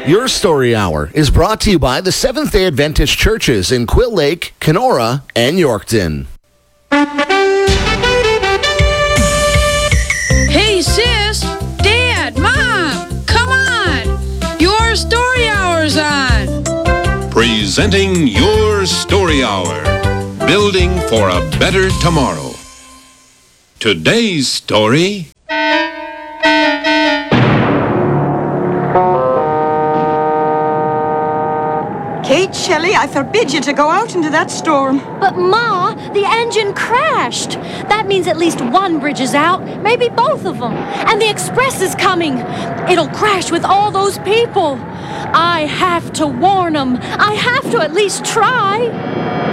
Your Story Hour is brought to you by the Seventh-day Adventist churches in Quill Lake, Kenora, and Yorkton. Hey, sis, Dad, Mom, come on. Your Story Hour's on. Presenting Your Story Hour. Building for a better tomorrow. Today's story... Kate Shelley, I forbid you to go out into that storm. But, Ma, the engine crashed. That means at least one bridge is out, maybe both of them. And the express is coming. It'll crash with all those people. I have to warn them. I have to at least try.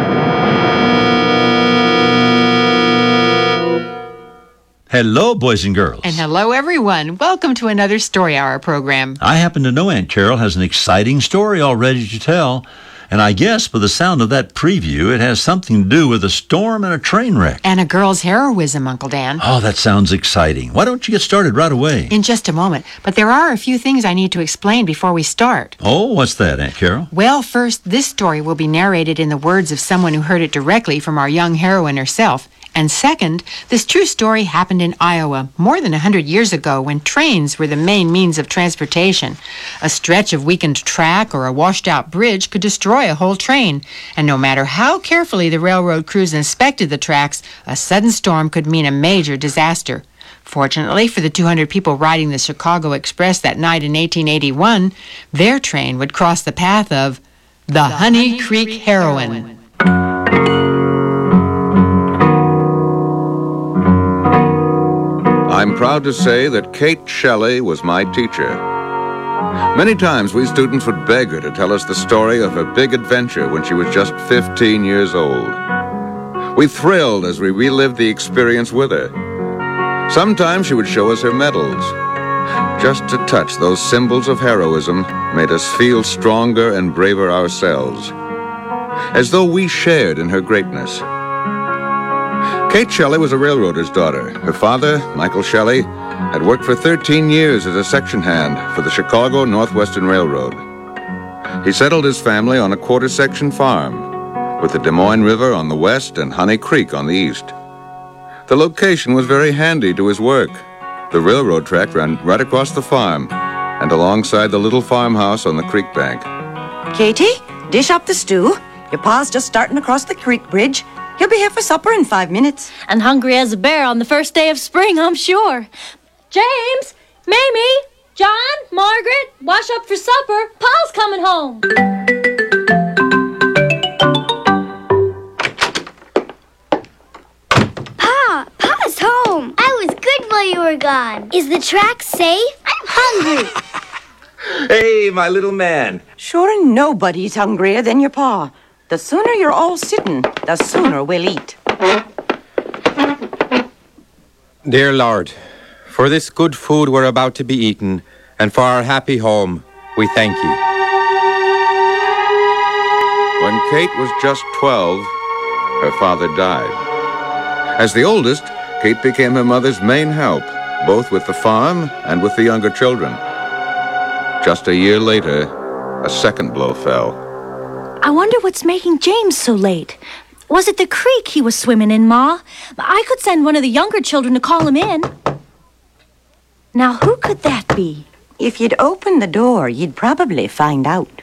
Hello, boys and girls. And hello, everyone. Welcome to another Story Hour program. I happen to know Aunt Carol has an exciting story already to tell, and I guess by the sound of that preview, it has something to do with a storm and a train wreck. And a girl's heroism, Uncle Dan. Oh, that sounds exciting. Why don't you get started right away? In just a moment. But there are a few things I need to explain before we start. Oh, what's that, Aunt Carol? Well, first, this story will be narrated in the words of someone who heard it directly from our young heroine herself. And second, this true story happened in Iowa more than 100 years ago when trains were the main means of transportation. A stretch of weakened track or a washed-out bridge could destroy a whole train, and no matter how carefully the railroad crews inspected the tracks, a sudden storm could mean a major disaster. Fortunately for the 200 people riding the Chicago Express that night in 1881, their train would cross the path of the Honey Creek Heroine. I'm proud to say that Kate Shelley was my teacher. Many times we students would beg her to tell us the story of her big adventure when she was just 15 years old. We thrilled as we relived the experience with her. Sometimes she would show us her medals. Just to touch those symbols of heroism made us feel stronger and braver ourselves, as though we shared in her greatness. Kate Shelley was a railroader's daughter. Her father, Michael Shelley, had worked for 13 years as a section hand for the Chicago Northwestern Railroad. He settled his family on a quarter-section farm, with the Des Moines River on the west and Honey Creek on the east. The location was very handy to his work. The railroad track ran right across the farm and alongside the little farmhouse on the creek bank. Katie, dish up the stew. Your pa's just starting across the creek bridge. He'll be here for supper in 5 minutes. And hungry as a bear on the first day of spring, I'm sure. James, Mamie, John, Margaret, wash up for supper. Pa's coming home. Pa's home. I was good while you were gone. Is the track safe? I'm hungry. Hey, my little man. Sure, nobody's hungrier than your pa. The sooner you're all sitting, the sooner we'll eat. Dear Lord, for this good food we're about to be eaten, and for our happy home, we thank you. When Kate was just 12, her father died. As the oldest, Kate became her mother's main help, both with the farm and with the younger children. Just a year later, a second blow fell. I wonder what's making James so late. Was it the creek he was swimming in, Ma? I could send one of the younger children to call him in. Now, who could that be? If you'd open the door, you'd probably find out.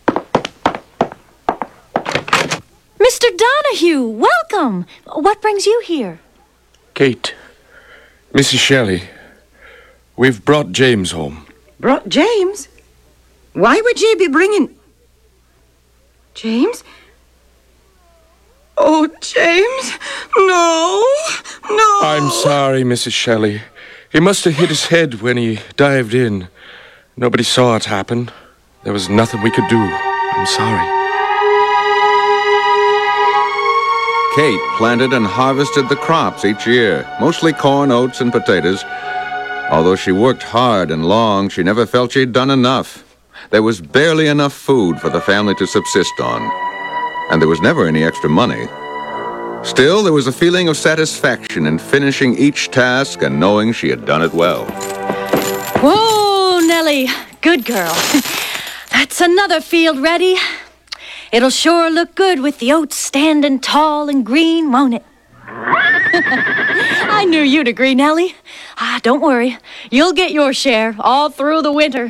Mr. Donahue, welcome. What brings you here? Kate, Mrs. Shelley, we've brought James home. Brought James? Why would ye be bringing... James? Oh, James, no. I'm sorry, Mrs. Shelley. He must have hit his head when he dived in. Nobody saw it happen. There was nothing we could do. I'm sorry. Kate planted and harvested the crops each year, mostly corn, oats, and potatoes. Although she worked hard and long, she never felt she'd done enough. There was barely enough food for the family to subsist on, and there was never any extra money. Still, there was a feeling of satisfaction in finishing each task and knowing she had done it well. Whoa, Nellie. Good girl. That's another field ready. It'll sure look good with the oats standing tall and green, won't it? I knew you'd agree, Nellie. Don't worry. You'll get your share all through the winter.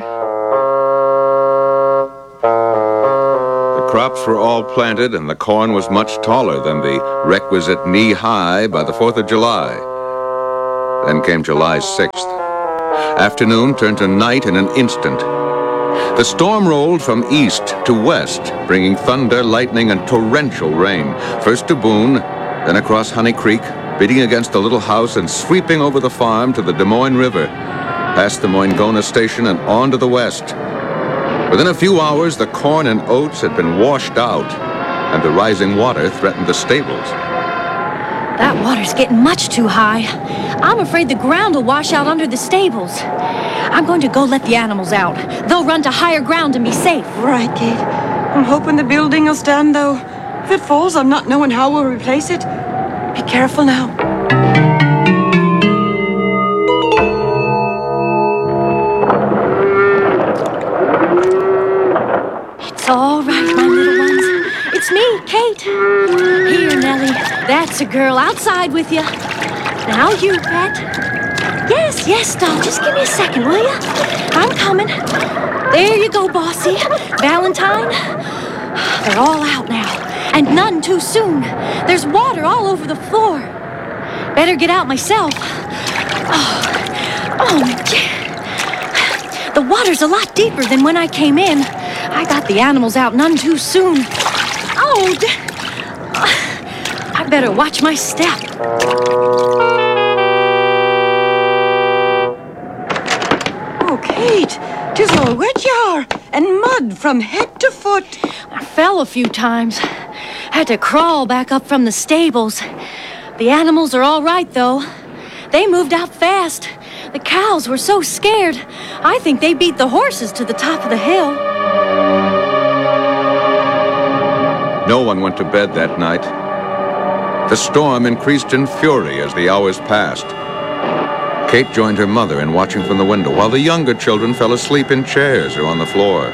The crops were all planted, and the corn was much taller than the requisite knee-high by the 4th of July. Then came July 6th. Afternoon turned to night in an instant. The storm rolled from east to west, bringing thunder, lightning, and torrential rain, first to Boone, then across Honey Creek, beating against the little house and sweeping over the farm to the Des Moines River, past the Moingona station and on to the west. Within a few hours, the corn and oats had been washed out, and the rising water threatened the stables. That water's getting much too high. I'm afraid the ground will wash out under the stables. I'm going to go let the animals out. They'll run to higher ground and be safe. Right, Kate. I'm hoping the building will stand, though. If it falls, I'm not knowing how we'll replace it. Be careful now. It's all right, my little ones. It's me, Kate. Here, Nellie. That's a girl. Outside with you. Now you, pet. Yes, doll. Just give me a second, will you? I'm coming. There you go, Bossy. Valentine. They're all out now. And none too soon. There's water all over the floor. Better get out myself. Oh, the water's a lot deeper than when I came in. I got the animals out none too soon. I better watch my step. Oh, Kate, 'tis all wet you are, and mud from head to foot. I fell a few times. Had to crawl back up from the stables. The animals are all right, though. They moved out fast. The cows were so scared. I think they beat the horses to the top of the hill. No one went to bed that night. The storm increased in fury as the hours passed. Kate joined her mother in watching from the window, while the younger children fell asleep in chairs or on the floor.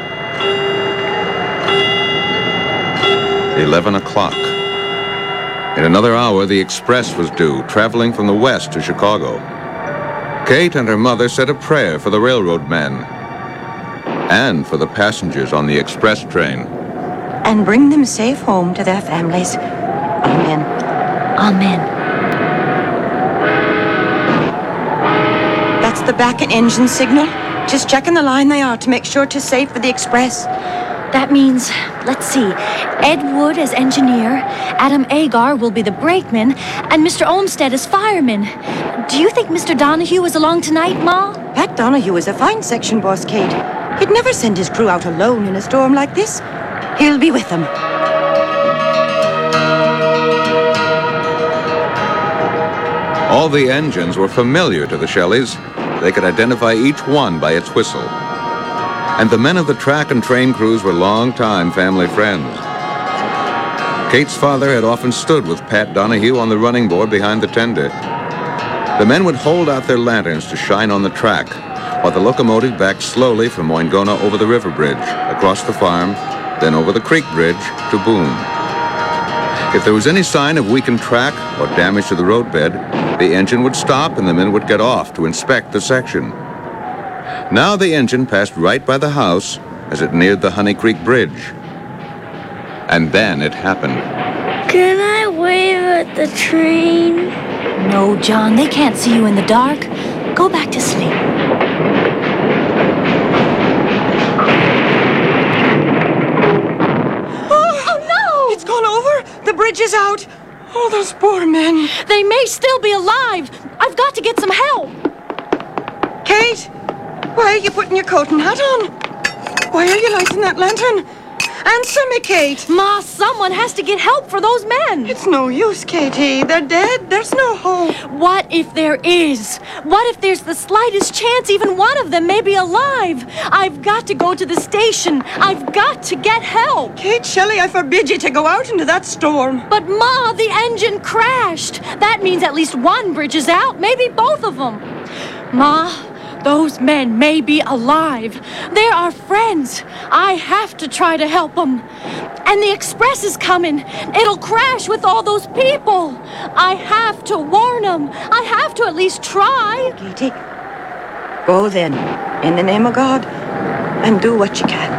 11 o'clock. In another hour, the express was due, traveling from the west to Chicago. Kate and her mother said a prayer for the railroad men and for the passengers on the express train. And bring them safe home to their families. Amen. Amen. That's the back and engine signal. Just checking the line they are to make sure 'tis safe for the express. That means, let's see, Ed Wood as engineer, Adam Agar will be the brakeman, and Mr. Olmsted as fireman. Do you think Mr. Donahue is along tonight, Ma? Pat Donahue is a fine section boss, Kate. He'd never send his crew out alone in a storm like this. He'll be with them. All the engines were familiar to the Shelleys. They could identify each one by its whistle. And the men of the track and train crews were long-time family friends. Kate's father had often stood with Pat Donahue on the running board behind the tender. The men would hold out their lanterns to shine on the track, while the locomotive backed slowly from Moingona over the river bridge, across the farm, then over the creek bridge to Boone. If there was any sign of weakened track or damage to the roadbed, the engine would stop and the men would get off to inspect the section. Now the engine passed right by the house as it neared the Honey Creek Bridge. And then it happened. Can I wave at the train? No, John, they can't see you in the dark. Go back to sleep. Oh no! It's gone over! The bridge is out! Oh, those poor men. They may still be alive. I've got to get some help. Kate! Why are you putting your coat and hat on? Why are you lighting that lantern? Answer me, Kate. Ma, someone has to get help for those men. It's no use, Katie. They're dead. There's no hope. What if there is? What if there's the slightest chance even one of them may be alive? I've got to go to the station. I've got to get help. Kate Shelley, I forbid you to go out into that storm. But Ma, the engine crashed. That means at least one bridge is out, maybe both of them. Ma, Those men may be alive. They're our friends. I have to try to help them. And the express is coming. It'll crash with all those people. I have to warn them. I have to at least try. Katie, go then, in the name of God, and do what you can.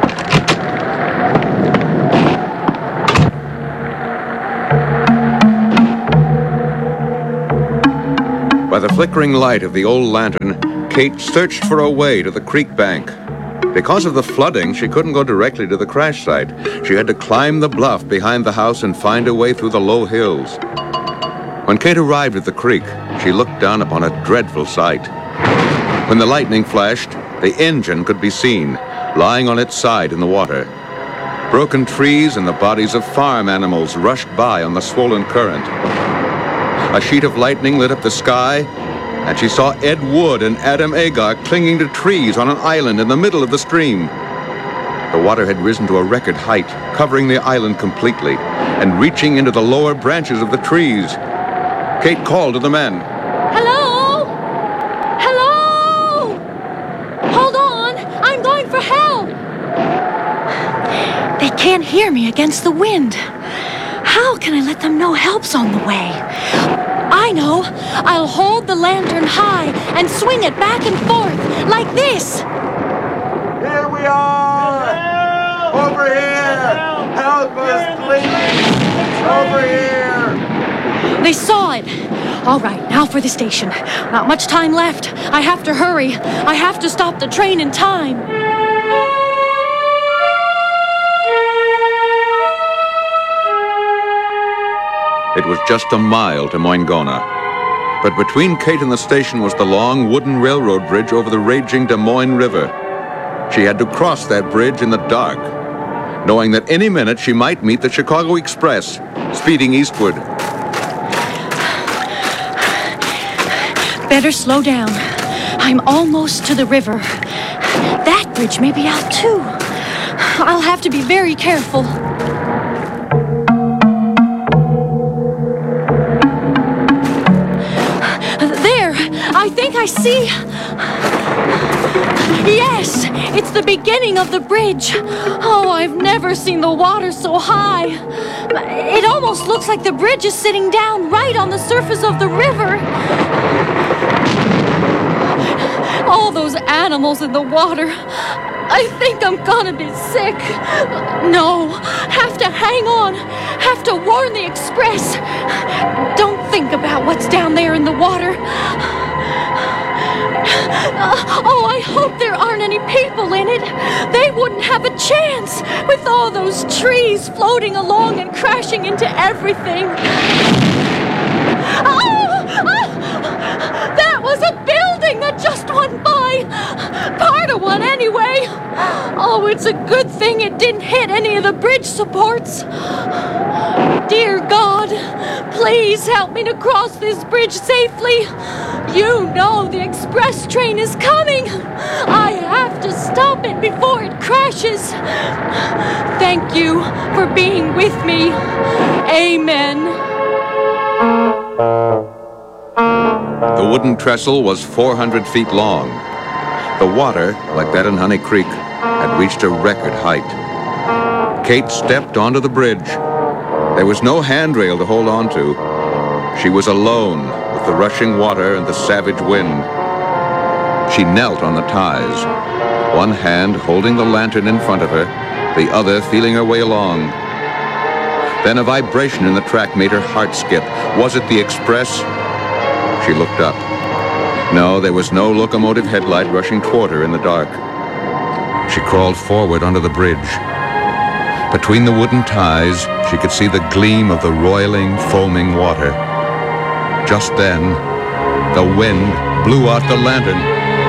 By the flickering light of the old lantern, Kate searched for a way to the creek bank. Because of the flooding, she couldn't go directly to the crash site. She had to climb the bluff behind the house and find a way through the low hills. When Kate arrived at the creek, she looked down upon a dreadful sight. When the lightning flashed, the engine could be seen, lying on its side in the water. Broken trees and the bodies of farm animals rushed by on the swollen current. A sheet of lightning lit up the sky, and she saw Ed Wood and Adam Agar clinging to trees on an island in the middle of the stream. The water had risen to a record height, covering the island completely, and reaching into the lower branches of the trees. Kate called to the men. Hello? Hello? Hold on. I'm going for help. They can't hear me against the wind. How can I let them know help's on the way? I know. I'll hold the lantern high and swing it back and forth like this. Here we are! Help! Over here! Help us, please! Over here! They saw it. All right, now for the station. Not much time left. I have to hurry. I have to stop the train in time. It was just a mile to Moingona. But between Kate and the station was the long wooden railroad bridge over the raging Des Moines River. She had to cross that bridge in the dark, knowing that any minute she might meet the Chicago Express, speeding eastward. Better slow down. I'm almost to the river. That bridge may be out too. I'll have to be very careful. There, I think I see. Yes, it's the beginning of the bridge. Oh, I've never seen the water so high. It almost looks like the bridge is sitting down right on the surface of the river. All those animals in the water. I think I'm gonna be sick. No, have to hang on. Have to warn the express. Don't think about what's down there in the water. Oh, I hope there aren't any people in it. They wouldn't have a chance with all those trees floating along and crashing into everything. That was a building that just went by. Part of one, anyway. Oh, it's a good thing it didn't hit any of the bridge supports. Dear God, please help me to cross this bridge safely. You know the express train is coming. I have to stop it before it crashes. Thank you for being with me. Amen. The wooden trestle was 400 feet long. The water, like that in Honey Creek, had reached a record height. Kate stepped onto the bridge. There was no handrail to hold on to. She was alone with the rushing water and the savage wind. She knelt on the ties, one hand holding the lantern in front of her, the other feeling her way along. Then a vibration in the track made her heart skip. Was it the express? She looked up. No, there was no locomotive headlight rushing toward her in the dark. She crawled forward onto the bridge. Between the wooden ties, she could see the gleam of the roiling, foaming water. Just then, the wind blew out the lantern.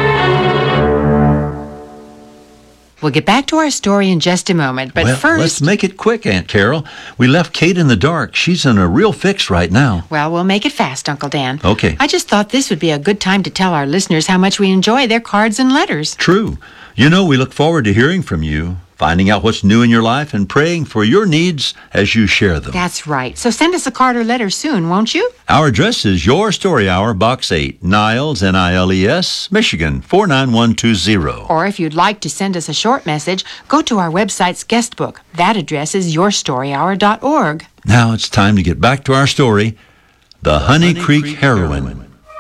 We'll get back to our story in just a moment, but first... let's make it quick, Aunt Carol. We left Kate in the dark. She's in a real fix right now. Well, we'll make it fast, Uncle Dan. Okay. I just thought this would be a good time to tell our listeners how much we enjoy their cards and letters. True. You know, we look forward to hearing from you. finding out what's new in your life and praying for your needs as you share them. That's right. So send us a card or letter soon, won't you? Our address is Your Story Hour, Box 8, Niles, Niles, Michigan, 49120. Or if you'd like to send us a short message, go to our website's guest book. That address is yourstoryhour.org. Now it's time to get back to our story, The Honey Creek Heroine.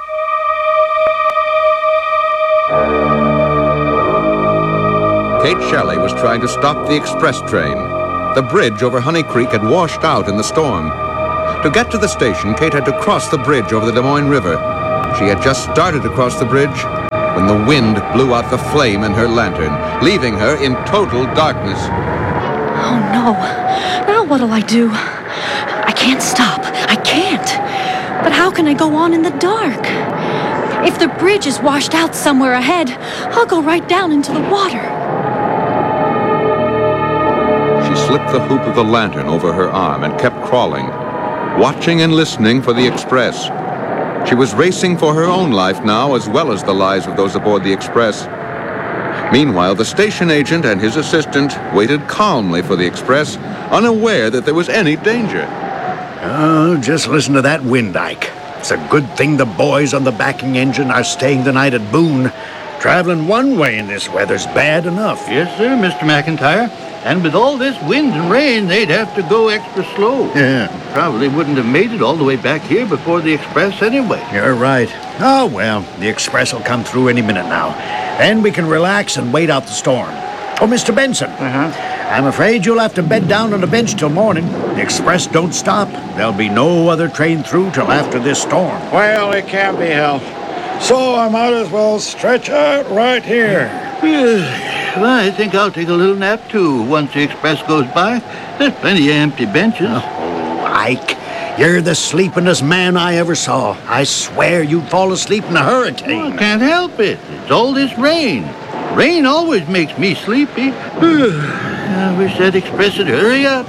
Kate Shelley was trying to stop the express train. The bridge over Honey Creek had washed out in the storm. To get to the station, Kate had to cross the bridge over the Des Moines River. She had just started to cross the bridge when the wind blew out the flame in her lantern, leaving her in total darkness. Oh, no. Now what'll I do? I can't stop. I can't. But how can I go on in the dark? If the bridge is washed out somewhere ahead, I'll go right down into the water. She slipped the hoop of the lantern over her arm and kept crawling, watching and listening for the express. She was racing for her own life now, as well as the lives of those aboard the express. Meanwhile, the station agent and his assistant waited calmly for the express, unaware that there was any danger. Oh, just listen to that wind, Ike. It's a good thing the boys on the backing engine are staying the night at Boone. Traveling one way in this weather's bad enough. Yes, sir, Mr. McIntyre. And with all this wind and rain, they'd have to go extra slow. Yeah. Probably wouldn't have made it all the way back here before the express anyway. You're right. Oh, well, the express will come through any minute now. Then we can relax and wait out the storm. Oh, Mr. Benson. I'm afraid you'll have to bed down on the bench till morning. The express don't stop. There'll be no other train through till after this storm. Well, it can't be helped. So I might as well stretch out right here. Well, I think I'll take a little nap, too, once the express goes by. There's plenty of empty benches. Oh, Ike, you're the sleepingest man I ever saw. I swear you'd fall asleep in a hurricane. Well, I can't help it. It's all this rain. Rain always makes me sleepy. I wish that express would hurry up.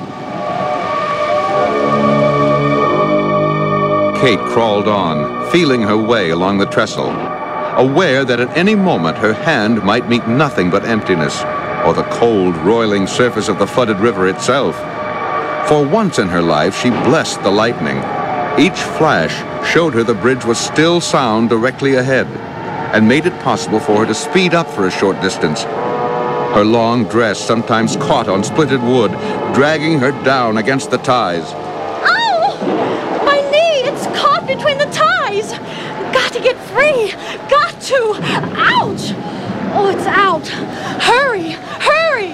Kate crawled on, feeling her way along the trestle, aware that at any moment her hand might meet nothing but emptiness, or the cold, roiling surface of the flooded river itself. For once in her life, she blessed the lightning. Each flash showed her the bridge was still sound directly ahead, and made it possible for her to speed up for a short distance. Her long dress sometimes caught on splintered wood, dragging her down against the ties. Ow! My knee! It's caught between the ties! Got to get free! Got to! Ouch! Oh, it's out! Hurry! Hurry!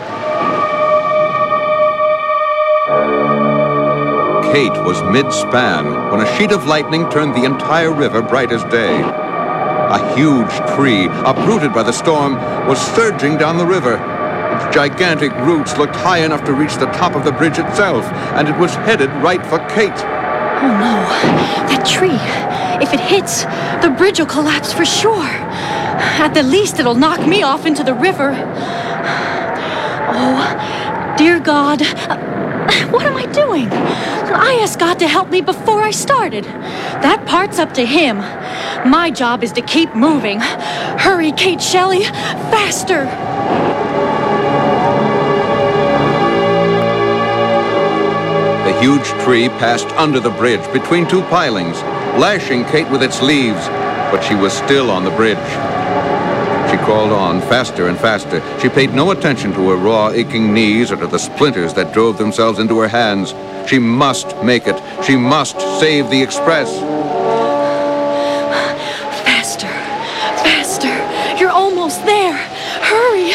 Kate was mid-span when a sheet of lightning turned the entire river bright as day. A huge tree, uprooted by the storm, was surging down the river. Its gigantic roots looked high enough to reach the top of the bridge itself, and it was headed right for Kate. Oh, no. That tree. If it hits, the bridge will collapse for sure. At the least, it'll knock me off into the river. Oh, dear God. What am I doing? I asked God to help me before I started. That part's up to Him. My job is to keep moving. Hurry, Kate Shelley. Faster! The huge tree passed under the bridge between two pilings, lashing Kate with its leaves, but she was still on the bridge. She crawled on faster and faster. She paid no attention to her raw, aching knees or to the splinters that drove themselves into her hands. She must make it. She must save the express. Faster! Faster! You're almost there! Hurry!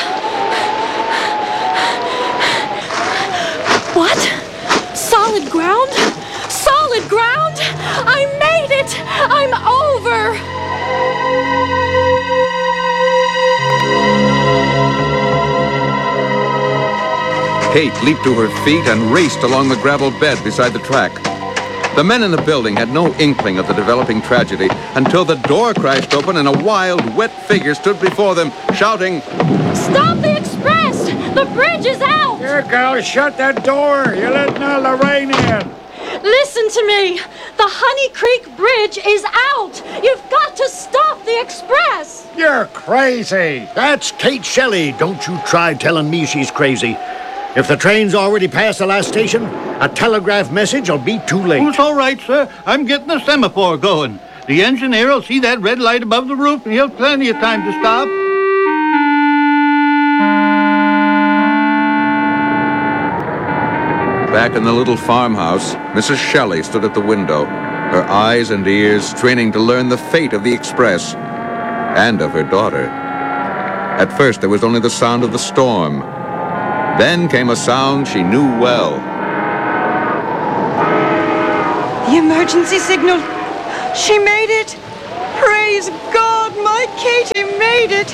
What? Solid ground? Solid ground? I made it! I'm over! Kate leaped to her feet and raced along the gravel bed beside the track. The men in the building had no inkling of the developing tragedy until the door crashed open and a wild, wet figure stood before them, shouting, Stop the express! The bridge is out! Here, girl, shut that door. You're letting all the rain in. Listen to me. The Honey Creek Bridge is out! You've got to stop the express! You're crazy! That's Kate Shelley. Don't you try telling me she's crazy. If the train's already past the last station, a telegraph message will be too late. Oh, it's all right, sir. I'm getting the semaphore going. The engineer will see that red light above the roof, and he'll have plenty of time to stop. Back in the little farmhouse, Mrs. Shelley stood at the window, her eyes and ears straining to learn the fate of the express and of her daughter. At first, there was only the sound of the storm. Then came a sound she knew well. The emergency signal. She made it. Praise God, my Katie made it.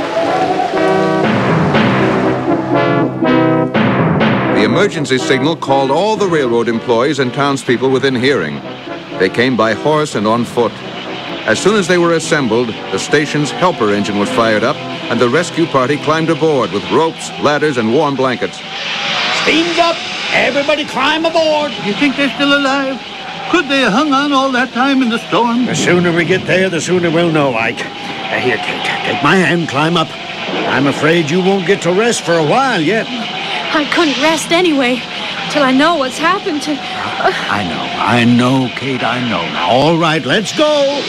The emergency signal called all the railroad employees and townspeople within hearing. They came by horse and on foot. As soon as they were assembled, the station's helper engine was fired up, and the rescue party climbed aboard with ropes, ladders, and warm blankets. Steam's up! Everybody climb aboard! You think they're still alive? Could they have hung on all that time in the storm? The sooner we get there, the sooner we'll know, Ike. Here, Kate, take my hand, climb up. I'm afraid you won't get to rest for a while yet. I couldn't rest anyway, till I know what's happened to... I know, Kate, I know. Now, all right, let's go.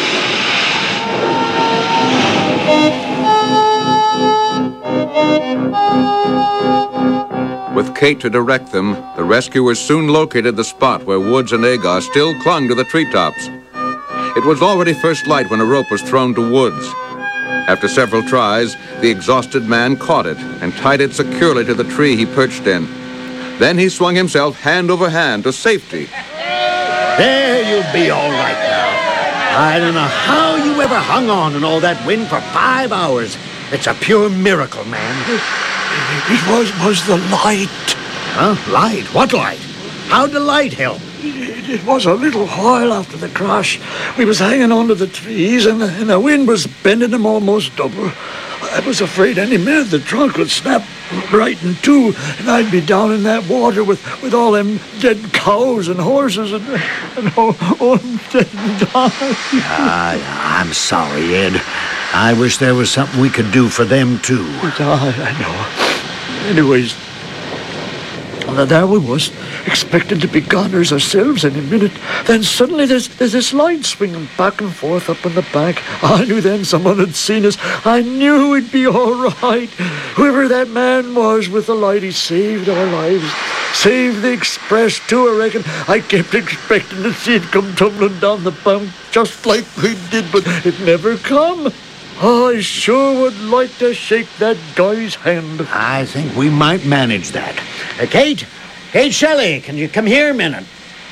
With Kate to direct them, the rescuers soon located the spot where Woods and Agar still clung to the treetops. It was already first light when a rope was thrown to Woods. After several tries, the exhausted man caught it and tied it securely to the tree he perched in. Then he swung himself hand over hand to safety. There you'll be all right now. I don't know how you ever hung on in all that wind for 5 hours. It's a pure miracle, man. It was the light. Huh? Light? What light? How'd the light help? It was a little while after the crash. We was hanging onto the trees, and the wind was bending them almost double. I was afraid any minute the trunk would snap right in two, and I'd be down in that water with all them dead cows and horses and all them dead dogs. I'm sorry, Ed. I wish there was something we could do for them, too. I know. Anyways, there we was, expecting to be goners ourselves any minute. Then suddenly there's this light swinging back and forth up in the bank. I knew then someone had seen us. I knew we'd be all right. Whoever that man was with the light, he saved our lives. Saved the express, too, I reckon. I kept expecting to see it come tumbling down the bank just like we did, but it never come. I sure would like to shake that guy's hand. I think we might manage that. Kate Shelley, can you come here a minute?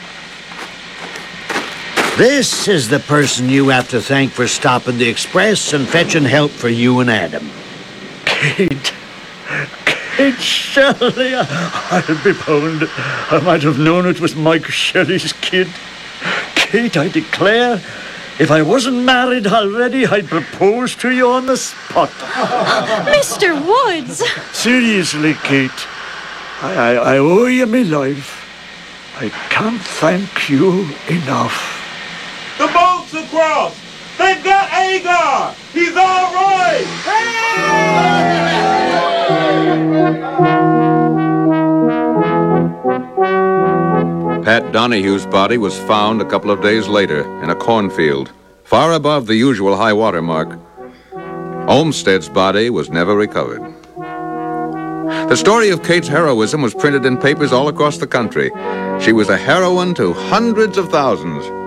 This is the person you have to thank for stopping the express and fetching help for you and Adam. Kate Shelley, I'll be bound. I might have known it was Mike Shelley's kid. Kate, I declare, if I wasn't married already, I'd propose to you on the spot. Mr. Woods! Seriously, Kate, I owe you my life. I can't thank you enough. The boat's across. They've got Agar. He's all right. Pat Donahue's body was found a couple of days later in a cornfield, far above the usual high water mark. Olmsted's body was never recovered. The story of Kate's heroism was printed in papers all across the country. She was a heroine to hundreds of thousands.